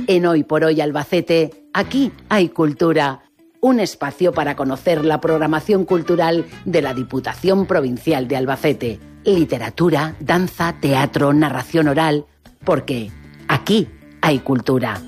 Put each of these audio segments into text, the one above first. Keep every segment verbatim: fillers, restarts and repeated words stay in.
En Hoy por Hoy Albacete, aquí hay cultura. Un espacio para conocer la programación cultural de la Diputación Provincial de Albacete. Literatura, danza, teatro, narración oral. Porque aquí hay cultura.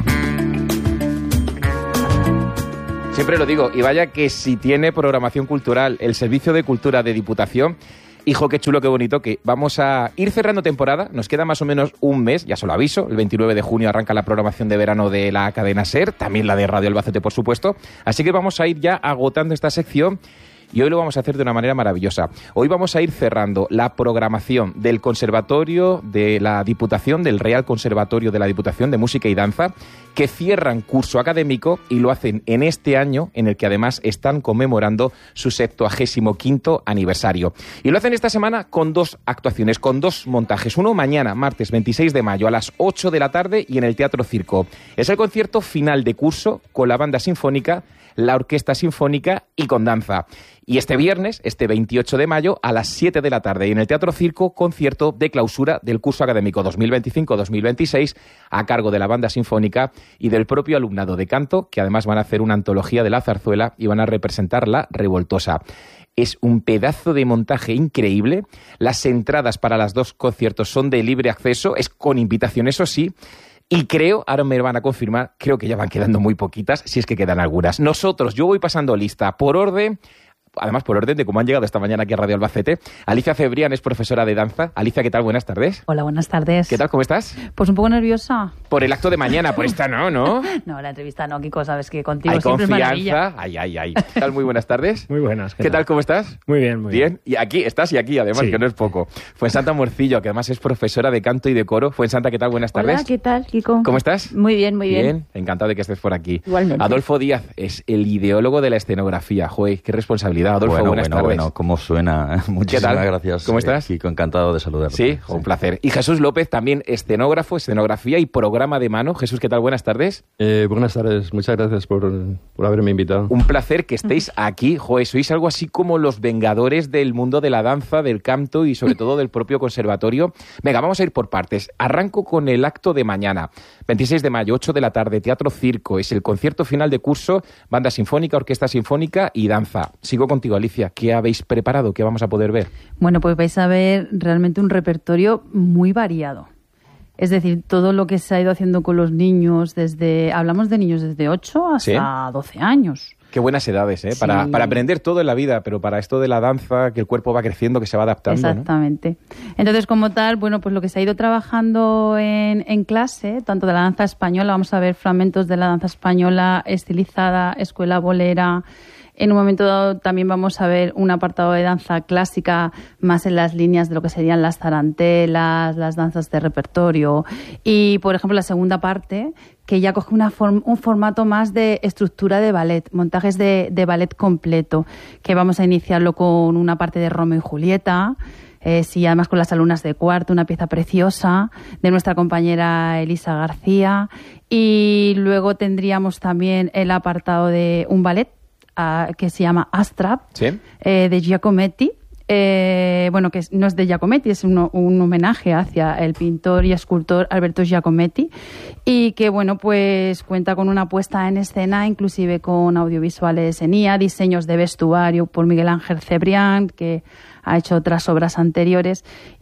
Siempre lo digo, y vaya que si tiene programación cultural el Servicio de Cultura de Diputación... Hijo, qué chulo, qué bonito, que vamos a ir cerrando temporada. Nos queda más o menos un mes, ya se lo aviso. El veintinueve de junio arranca la programación de verano de la cadena SER, también la de Radio Albacete, por supuesto. Así que vamos a ir ya agotando esta sección y hoy lo vamos a hacer de una manera maravillosa. Hoy vamos a ir cerrando la programación del Conservatorio de la Diputación, del Real Conservatorio de la Diputación de Música y Danza, que cierran curso académico y lo hacen en este año, en el que además están conmemorando su septuagésimo quinto aniversario. Y lo hacen esta semana con dos actuaciones, con dos montajes. Uno mañana, martes veintiséis de mayo, a las ocho de la tarde y en el Teatro Circo. Es el concierto final de curso con la Banda Sinfónica, la Orquesta Sinfónica y con danza. Y este viernes, este veintiocho de mayo, a las siete de la tarde y en el Teatro Circo, concierto de clausura del curso académico dos mil veinticinco dos mil veintiséis a cargo de la Banda Sinfónica y del propio alumnado de canto, que además van a hacer una antología de la zarzuela y van a representar la Revoltosa. Es un pedazo de montaje increíble. Las entradas para los dos conciertos son de libre acceso, es con invitación, eso sí. Y creo, ahora me van a confirmar, creo que ya van quedando muy poquitas, si es que quedan algunas. Nosotros, yo voy pasando lista por orden... Además, por orden de cómo han llegado esta mañana aquí a Radio Albacete. Alicia Cebrián es profesora de danza. Alicia, ¿qué tal? Buenas tardes. Hola, buenas tardes. ¿Qué tal? ¿Cómo estás? Pues un poco nerviosa. Por el acto de mañana, por esta no, ¿no? No, la entrevista no, Kiko, sabes que contigo hay siempre confianza. es maravilla. Ay, ay, ay. ¿Qué tal? Muy buenas tardes. Muy buenas. ¿Qué, ¿Qué tal? ¿Cómo estás? Muy bien, muy bien. Bien. Y aquí estás y aquí, además, sí, que no es poco. Fuensanta Morcillo, que además es profesora de canto y de coro. Fuensanta, ¿qué tal? Buenas tardes. Hola, ¿qué tal, Kiko? ¿Cómo estás? Muy bien, muy bien. Bien, encantado de que estés por aquí. Igualmente. Adolfo Díaz es el ideólogo de la escenografía. Joder, qué responsabilidad. Adolfo, bueno, buenas bueno, tardes. Bueno, cómo suena. Muchísimas ¿Qué tal? gracias. ¿Cómo estás? Eh, Kiko, encantado de saludarte. Sí, un placer. Y Jesús López, también escenógrafo, escenografía y programa de mano. Jesús, ¿qué tal? Buenas tardes. Eh, buenas tardes, muchas gracias por, por haberme invitado. Un placer que estéis aquí. Joder, sois algo así como los vengadores del mundo de la danza, del canto y sobre todo del propio conservatorio. Venga, vamos a ir por partes. Arranco con el acto de mañana. veintiséis de mayo, ocho de la tarde, Teatro Circo. Es el concierto final de curso, Banda Sinfónica, Orquesta Sinfónica y danza. Sigo contigo, Alicia. ¿Qué habéis preparado? ¿Qué vamos a poder ver? Bueno, pues vais a ver realmente un repertorio muy variado. Es decir, todo lo que se ha ido haciendo con los niños desde... Hablamos de niños desde ocho hasta ¿Sí? doce años. Qué buenas edades, ¿eh? Sí. Para, para aprender todo en la vida, pero para esto de la danza, que el cuerpo va creciendo, que se va adaptando. Exactamente. ¿No? Entonces, como tal, bueno, pues lo que se ha ido trabajando en, en clase, tanto de la danza española, vamos a ver fragmentos de la danza española estilizada, escuela bolera. En un momento dado también vamos a ver un apartado de danza clásica más en las líneas de lo que serían las tarantelas, las danzas de repertorio. Y, por ejemplo, la segunda parte, que ya coge una form- un formato más de estructura de ballet, montajes de, de ballet completo, que vamos a iniciarlo con una parte de Romeo y Julieta, eh, sí, además con las alumnas de cuarto, una pieza preciosa de nuestra compañera Elisa García. Y luego tendríamos también el apartado de un ballet, Uh, que se llama Astrap, ¿Sí? eh, de Giacometti. Eh, bueno, que no es de Giacometti, es un, un homenaje hacia el pintor y escultor Alberto Giacometti, y que, bueno, pues cuenta con una puesta en escena, inclusive con audiovisuales en I A, diseños de vestuario por Miguel Ángel Cebrián, que ha hecho otras obras anteriores,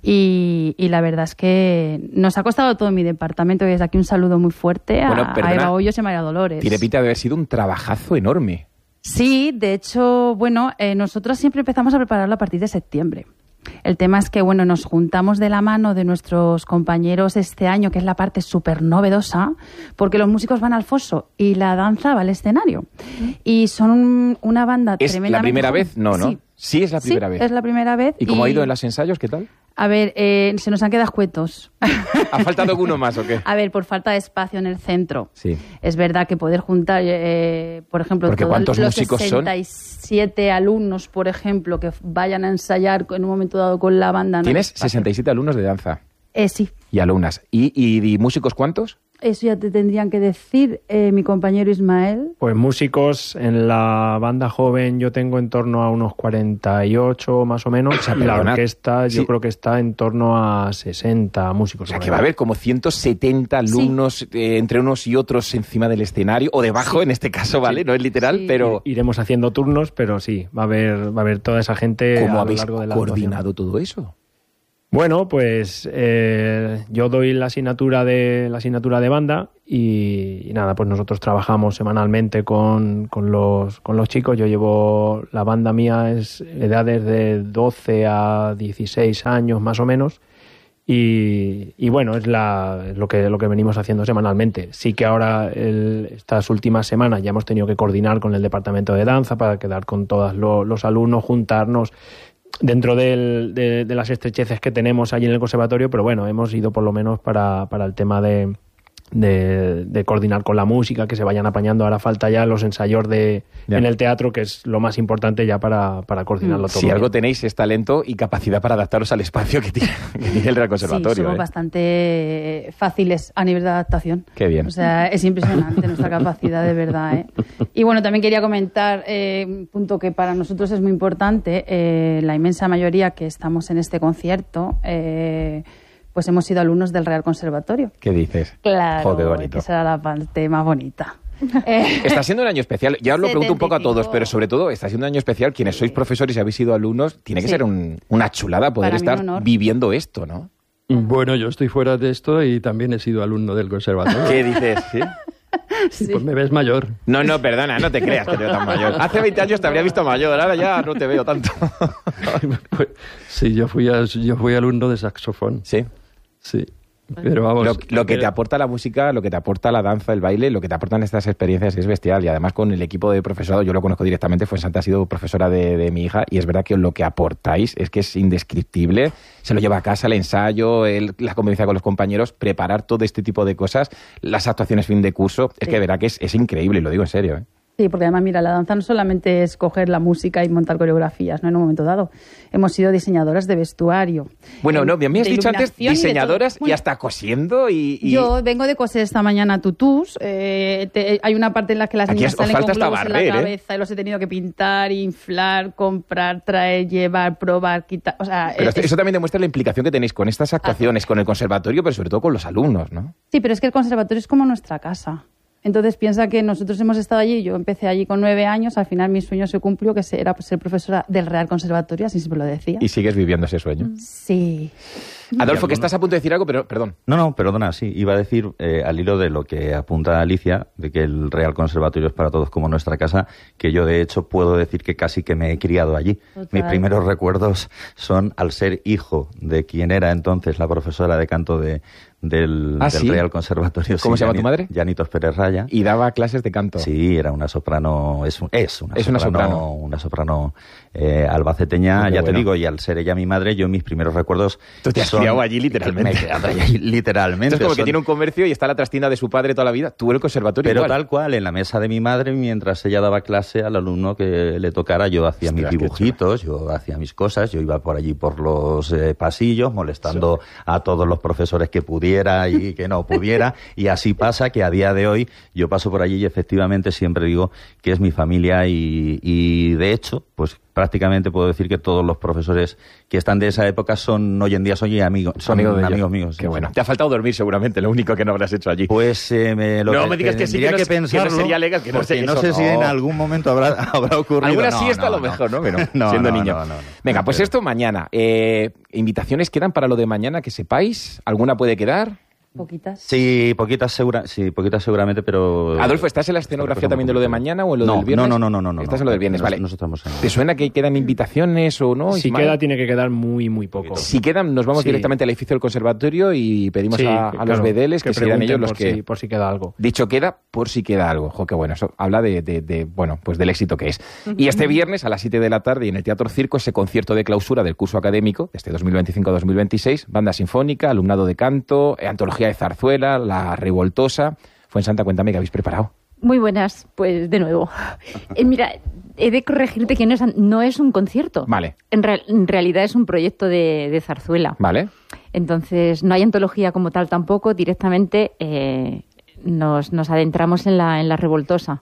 y, y la verdad es que nos ha costado todo mi departamento, y desde aquí un saludo muy fuerte a, bueno, a Eva Hoyos y a María Dolores. Tiene pinta de haber sido un trabajazo enorme. Sí, de hecho, bueno, eh, nosotros siempre empezamos a prepararlo a partir de septiembre. El tema es que, bueno, nos juntamos de la mano de nuestros compañeros este año, que es la parte súper novedosa, porque los músicos van al foso y la danza va al escenario. Y son una banda ¿Es tremendamente... la primera joven. vez? No, ¿no? Sí. Sí, es la primera sí, vez. es la primera vez. ¿Y cómo y... ha ido en los ensayos? ¿Qué tal? A ver, eh, se nos han quedado escuetos. ¿Ha faltado alguno más o qué? A ver, por falta de espacio en el centro. Sí. Es verdad que poder juntar, eh, por ejemplo, Porque todos ¿cuántos los músicos sesenta y siete son? alumnos, por ejemplo, que vayan a ensayar en un momento dado con la banda. ¿Tienes no sesenta y siete alumnos de danza? Eh, sí. Y alumnas. ¿Y, y, y músicos cuántos? eso ya te tendrían que decir eh, mi compañero Ismael. Pues músicos, en la banda joven yo tengo en torno a unos cuarenta y ocho más o menos. O sea, y la perdona, orquesta yo sí. creo que está en torno a sesenta músicos. O sea, que va a haber como ciento setenta alumnos Sí. eh, entre unos y otros encima del escenario, o debajo, Sí. en este caso, ¿vale? Sí. No es literal, Sí. pero Iremos haciendo turnos, pero sí, va a haber, va a haber toda esa gente ¿cómo a lo habéis largo de la coordinado actuación. todo eso? Bueno, pues eh, yo doy la asignatura de la asignatura de banda y, y nada, pues nosotros trabajamos semanalmente con, con los con los chicos. Yo llevo la banda mía es edades de doce a dieciséis años más o menos. Y, y bueno, es la, lo que lo que venimos haciendo semanalmente. Sí que ahora, el, estas últimas semanas, ya hemos tenido que coordinar con el departamento de danza para quedar con todos lo, los alumnos, juntarnos dentro del, de, de las estrecheces que tenemos allí en el conservatorio, pero bueno, hemos ido por lo menos para, para el tema de, de, de coordinar con la música, que se vayan apañando. Ahora falta ya los ensayos de, Ya. en el teatro, que es lo más importante ya para, para coordinarlo todo. Si algo bien. tenéis es talento y capacidad para adaptaros al espacio que tiene, que tiene el Real Conservatorio. Sí, somos ¿eh? bastante fáciles a nivel de adaptación. Qué bien. O sea, es impresionante nuestra capacidad, de verdad, ¿eh? Y bueno, también quería comentar eh, un punto que para nosotros es muy importante. Eh, la inmensa mayoría que estamos en este concierto, eh, pues hemos sido alumnos del Real Conservatorio. ¿Qué dices? Claro, Jo, qué bonito. que será la parte más bonita. Eh, Está siendo un año especial. Ya os lo pregunto un poco a todos, setenta y cinco. pero sobre todo está siendo un año especial. Quienes sois profesores y habéis sido alumnos, tiene que Sí. ser un- una chulada poder Para mí estar un honor. viviendo esto, ¿no? Bueno, yo estoy fuera de esto y también he sido alumno del conservatorio. ¿Qué dices? ¿Sí? sí. Pues me ves mayor. No, no, perdona, no te creas que te veo tan mayor. Hace veinte años te habría visto mayor, ahora ya no te veo tanto. Pues, sí, yo fui, a- yo fui alumno de saxofón. Sí. Sí. Pero vamos. Lo, lo que te aporta la música, lo que te aporta la danza, el baile, lo que te aportan estas experiencias es bestial. Y además con el equipo de profesorado, yo lo conozco directamente, Fuensanta ha sido profesora de, de mi hija, y es verdad que lo que aportáis es que es indescriptible. Se lo lleva a casa, el ensayo, el- la convivencia con los compañeros, preparar todo este tipo de cosas, las actuaciones fin de curso. Es Sí. que verá que es, es increíble, y lo digo en serio, ¿eh? Sí, porque además, mira, la danza no solamente es coger la música y montar coreografías, ¿no? En un momento dado. Hemos sido diseñadoras de vestuario. Bueno, eh, no, me has de dicho antes iluminación y de todo. diseñadoras y, Bueno, hasta cosiendo y... y- Yo vengo de coser esta mañana tutús. Eh, te- hay una parte en la que las Aquí niñas os salen falta con hasta globos en barrer, la ¿eh? cabeza y los he tenido que pintar, inflar, comprar, traer, llevar, probar, quitar. O sea, Pero es- eso también demuestra la implicación que tenéis con estas actuaciones, con el conservatorio, pero sobre todo con los alumnos, ¿no? Sí, pero es que el conservatorio es como nuestra casa. Entonces piensa que nosotros hemos estado allí, yo empecé allí con nueve años, al final mi sueño se cumplió, que se- era ser profesora del Real Conservatorio, así siempre lo decía. Y sigues viviendo ese sueño. Sí. Adolfo, que estás a punto de decir algo, pero perdón. No, no, perdona, sí, iba a decir eh, al hilo de lo que apunta Alicia, de que el Real Conservatorio es para todos como nuestra casa, que yo de hecho puedo decir que casi que me he criado allí. Total. Mis primeros recuerdos son al ser hijo de quien era entonces la profesora de canto de, del, ¿Ah, del sí? Real Conservatorio. ¿Cómo se llama tu Yani- madre? Llanitos Pérez Raya. Y daba clases de canto. Sí, era una soprano, es, un- es una Es una soprano, soprano. una soprano eh, albaceteña, Qué ya bueno. te digo, y al ser ella mi madre, yo mis primeros recuerdos Tú te has son- criado allí literalmente. Me he criado allí literalmente. Esto es como que son- tiene un comercio y está la trastina de su padre toda la vida. Tú el conservatorio Pero igual. tal cual, en la mesa de mi madre, mientras ella daba clase al alumno que le tocara, yo hacía Ostras, mis qué dibujitos, yo hacía mis cosas, yo iba por allí por los eh, pasillos molestando a todos los profesores que pudiera y que no pudiera, y así pasa que a día de hoy yo paso por allí y efectivamente siempre digo que es mi familia y, y de hecho, pues prácticamente puedo decir que todos los profesores que están de esa época son hoy en día son amigos, son Amigo de ellos. amigos míos. Qué sí, bueno. sí. Te ha faltado dormir seguramente, lo único que no habrás hecho allí. Pues eh, me lo No me digas que sí, tendría que no es- que no pensarlo, sería legal, que no porque sé, no eso sé si no. en algún momento habrá, habrá ocurrido. Alguna No, siesta no, a lo no. mejor, ¿no? Pero, No, siendo no, niño. no, no, no. Venga, pues Pero- esto mañana. Eh, ¿Invitaciones quedan para lo de mañana que sepáis? ¿Alguna puede quedar? Poquitas. Sí, poquitas, segura, sí, poquitas seguramente, pero... Adolfo, ¿estás en la escenografía también de lo de mañana o en lo no, del viernes? No, no, no, no, no. Estás no. en lo del viernes, Nos- vale. Nosotros estamos en... ¿Te suena que quedan invitaciones o no? Si Ismael? queda, tiene que quedar muy, muy poco. Si quedan, nos vamos Sí. directamente al edificio del conservatorio y pedimos Sí, a, a claro, los bedeles que, serán pregunten ellos los por que... Si, por si queda algo. Dicho queda, por si queda algo. Jo, qué bueno. Eso habla de, de- de, bueno, pues del éxito que es. Y este viernes a las siete de la tarde y en el Teatro Circo ese concierto de clausura del curso académico de este dos mil veinticinco dos mil veintiséis. Banda sinfónica, alumnado de canto, eh, antología de zarzuela, La Revoltosa. Fuensanta, cuéntame qué habéis preparado. Muy buenas, pues de nuevo. Eh, mira, he de corregirte que no es, no es un concierto. Vale. En, real- en realidad es un proyecto de, de zarzuela. ¿Vale? Entonces no hay antología como tal tampoco, directamente eh, nos, nos adentramos en la, en la Revoltosa.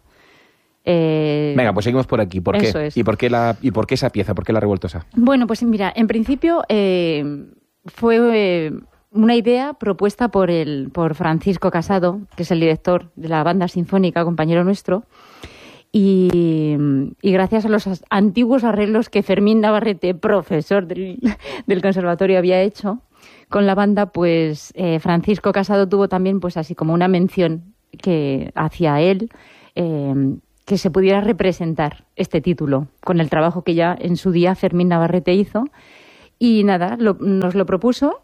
Eh, Venga, pues seguimos por aquí. ¿Por qué? Eso es. ¿Y por qué, la, ¿Y por qué esa pieza? ¿Por qué la Revoltosa? Bueno, pues mira, en principio eh, fue eh, una idea propuesta por, el, por Francisco Casado, que es el director de la banda sinfónica, compañero nuestro, y, y gracias a los antiguos arreglos que Fermín Navarrete, profesor del, del conservatorio, había hecho con la banda, pues eh, Francisco Casado tuvo también pues así como una mención que hacia él, eh, que se pudiera representar este título con el trabajo que ya en su día Fermín Navarrete hizo. Y nada, lo, nos lo propuso,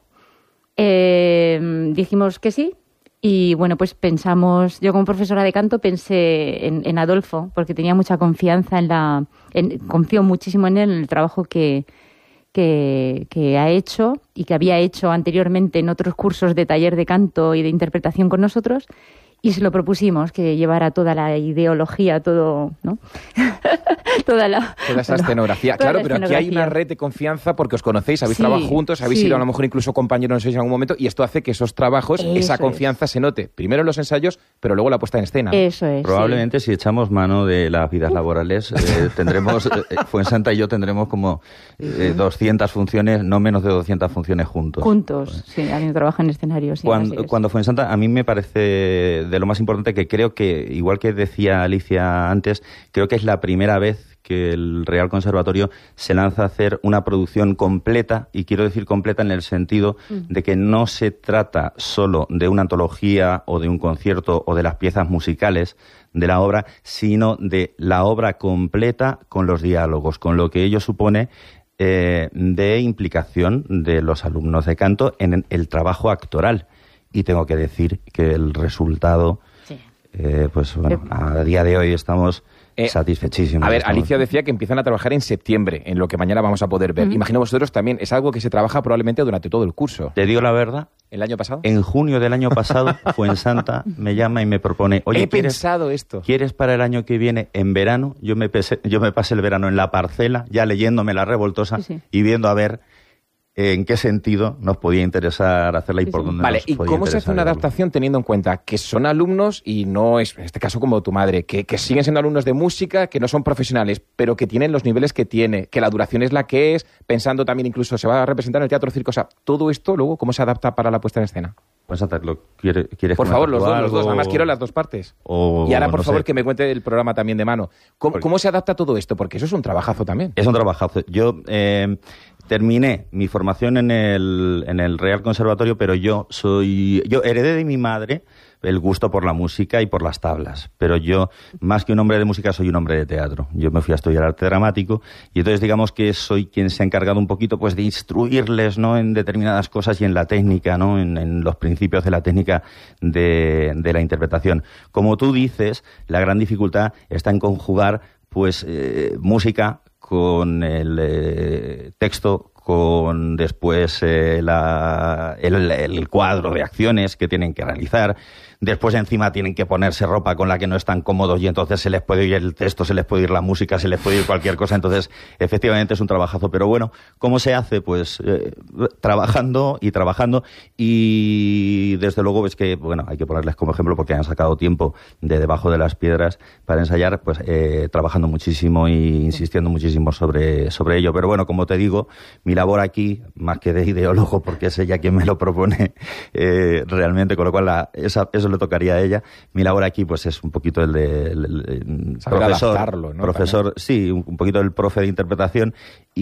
eh, dijimos que sí, y bueno, pues pensamos, yo como profesora de canto pensé en, en Adolfo, porque tenía mucha confianza en la, en, confío muchísimo en él, en el trabajo que, que, que ha hecho y que había hecho anteriormente en otros cursos de taller de canto y de interpretación con nosotros. Y se lo propusimos, que llevara toda la ideología, todo, ¿no? toda la... Toda esa escenografía. Toda Claro, la pero aquí hay una red de confianza porque os conocéis, habéis Sí, trabajado juntos, habéis sí. sido a lo mejor incluso compañeros, no sé si en algún momento, y esto hace que esos trabajos, Eso esa es. confianza se note. Primero en los ensayos, pero luego la puesta en escena. Eso es. Probablemente si echamos mano de las vidas laborales, eh, tendremos, eh, Fuensanta y yo tendremos como eh, doscientas funciones, no menos de doscientas funciones juntos. Juntos, sí, habiendo trabajado en escenarios. Sí, Cuando, así es. cuando Fuensanta, a mí me parece de lo más importante, que creo que, igual que decía Alicia antes, creo que es la primera vez que el Real Conservatorio se lanza a hacer una producción completa, y quiero decir completa en el sentido mm. de que no se trata solo de una antología o de un concierto o de las piezas musicales de la obra, sino de la obra completa con los diálogos, con lo que ello supone eh, de implicación de los alumnos de canto en el trabajo actoral. Y tengo que decir que el resultado, Sí. eh, pues bueno, a día de hoy estamos Eh, satisfechísimos. A ver, estamos... Alicia decía que empiezan a trabajar en septiembre, en lo que mañana vamos a poder ver. Uh-huh. Imagino vosotros también, es algo que se trabaja probablemente durante todo el curso. Te digo la verdad, ¿El año pasado? en junio del año pasado, Fuensanta me llama y me propone, oye, He ¿quieres, pensado esto. ¿quieres para el año que viene, en verano? Yo me, pesé, yo me pasé el verano en la parcela, ya leyéndome La Revoltosa, Sí, sí. y viendo a ver en qué sentido nos podía interesar hacerla y Sí, por sí. dónde Vale, nos ¿y podía cómo se hace interesar una llevarlo. adaptación teniendo en cuenta que son alumnos y no es, en este caso como tu madre, que, que siguen siendo alumnos de música, que no son profesionales, pero que tienen los niveles que tiene, que la duración es la que es, pensando también incluso se va a representar en el teatro circo, o sea, todo esto luego, ¿cómo se adapta para la puesta en escena? Fuensanta, ¿lo quiere- ¿quieres Por comentar favor, los tú dos, los algo? dos, además quiero las dos partes. O, Y ahora, por no favor, sé. que me cuente el programa también de mano. ¿Cómo, Porque- cómo se adapta todo esto? Porque eso es un trabajazo también. Es un trabajazo. Yo eh, terminé mi formación en el, en el Real Conservatorio, pero yo soy, yo heredé de mi madre el gusto por la música y por las tablas, pero yo, más que un hombre de música, soy un hombre de teatro. Yo me fui a estudiar arte dramático y entonces digamos que soy quien se ha encargado un poquito pues de instruirles, ¿no?, en determinadas cosas y en la técnica, ¿no?, en, en los principios de la técnica de, de la interpretación. Como tú dices, la gran dificultad está en conjugar pues eh, música con el eh, texto, con después eh, la, el, el cuadro de acciones que tienen que realizar. Después encima tienen que ponerse ropa con la que no están cómodos y entonces se les puede oír el texto, se les puede oír la música, se les puede oír cualquier cosa. Entonces, efectivamente es un trabajazo. Pero bueno, ¿cómo se hace? Pues eh, trabajando y trabajando. Y desde luego es que, bueno, hay que ponerles como ejemplo porque han sacado tiempo de debajo de las piedras para ensayar, pues eh, trabajando muchísimo y insistiendo muchísimo sobre, sobre ello. Pero bueno, como te digo, mi labor aquí, más que de ideólogo, porque es ella quien me lo propone eh, realmente, con lo cual la, esa, eso le tocaría a ella. Mi labor aquí pues es un poquito el de el, el, Saber profesor, adaptarlo, ¿no? profesor También. sí, un, un poquito el profe de interpretación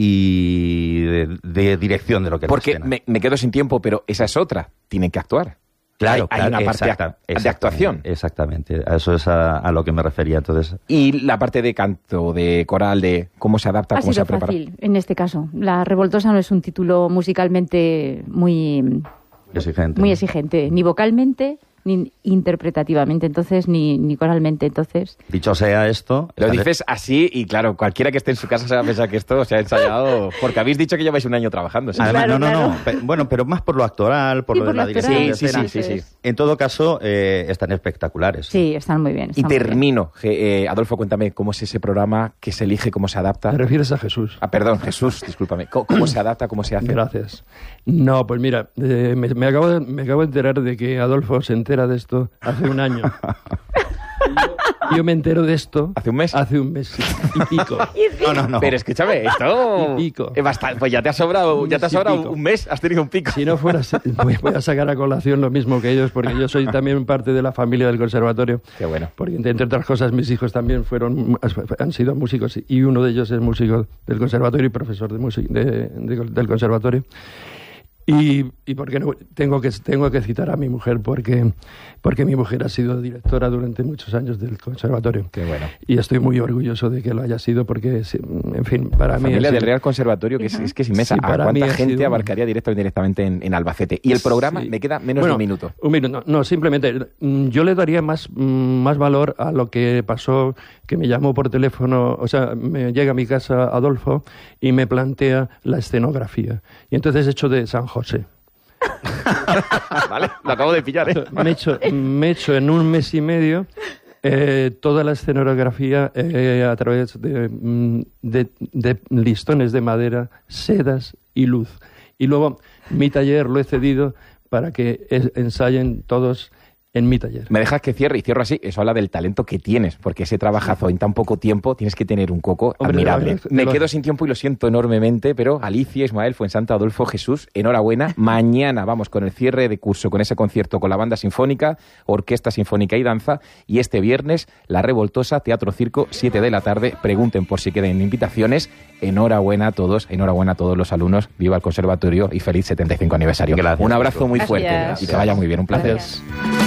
y de, de dirección de lo que es la Porque escena. me, me quedo sin tiempo, pero esa es otra. Tienen que actuar. Claro, hay, hay claro, una parte exacta- ac- de exactamente, actuación. Exactamente, a eso es a, a lo que me refería. Entonces, Y la parte de canto, de coral, de cómo se adapta, Ha cómo se sido prepara. fácil en este caso. La Revoltosa no es un título musicalmente muy, exigente. muy ¿no? exigente, ni vocalmente ni interpretativamente, entonces ni, ni coralmente, entonces. Dicho sea esto... Lo estaré- dices así y claro, cualquiera que esté en su casa se va a pensar que esto se ha ensayado porque habéis dicho que lleváis un año trabajando. ¿sí? Además, Claro, no, no, claro. no. Pe- bueno, pero más por lo actoral, por Sí, lo por de la lo dirección actoral. de Sí, sí, escena. sí, sí, sí. En todo caso, eh, están espectaculares. Sí, están muy bien. Y están muy bien. termino. Je- eh, Adolfo, cuéntame cómo es ese programa, qué se elige, cómo se adapta. ¿Te refieres a Jesús? Ah, perdón, Jesús, discúlpame. ¿Cómo, cómo se adapta, cómo se hace? Gracias. No, pues mira, eh, me, me acabo de, me acabo de enterar de que Adolfo se entera entera de esto hace un año. Yo, yo me entero de esto... ¿Hace un mes? Hace un mes y pico. No, no, no. Pero escúchame, esto... Y pico. Es bastante, pues ya te ha sobrado, ya te ha sobrado un mes, has tenido un pico. Si no fuera... Voy, voy a sacar a colación lo mismo que ellos, porque yo soy también parte de la familia del conservatorio. Qué bueno. Porque, entre otras cosas, mis hijos también fueron han sido músicos, y uno de ellos es músico del conservatorio y profesor de música de, de, del conservatorio. Y, y porque no, tengo que tengo que citar a mi mujer porque porque mi mujer ha sido directora durante muchos años del conservatorio. Qué bueno. Y estoy muy orgulloso de que lo haya sido porque, en fin, para la mí... Familia es, del Real Conservatorio, que es, es que es inmensa. Sí, ¿A para cuánta mí gente sido... abarcaría directo o indirectamente en, en Albacete? Y el programa Sí. me queda menos bueno, de un minuto. Un minuto. No, no, simplemente yo le daría más, más valor a lo que pasó, que me llamó por teléfono, o sea, me llega a mi casa Adolfo y me plantea la escenografía. Y entonces he hecho de San José. Vale, lo acabo de pillar, ¿eh? Me he hecho, me he hecho en un mes y medio eh, toda la escenografía eh, a través de, de, de listones de madera, sedas y luz. Y luego mi taller lo he cedido para que es, ensayen todos en mi taller. Me dejas que cierre, y cierro así. Eso habla del talento que tienes, porque ese trabajazo en tan poco tiempo tienes que tener un coco Hombre, admirable. lo, lo, Me lo, quedo sin tiempo y lo siento enormemente, pero Alicia, Ismael, Fuensanta, Adolfo, Jesús, enhorabuena. Mañana vamos con el cierre de curso, con ese concierto con la Banda Sinfónica, Orquesta Sinfónica y Danza, y este viernes La Revoltosa, Teatro Circo, siete de la tarde. Pregunten por si queden invitaciones. Enhorabuena a todos, enhorabuena a todos los alumnos. Viva el Conservatorio y feliz setenta y cinco aniversario. Gracias, un abrazo muy Gracias. fuerte y que vaya muy bien. Un placer. Gracias.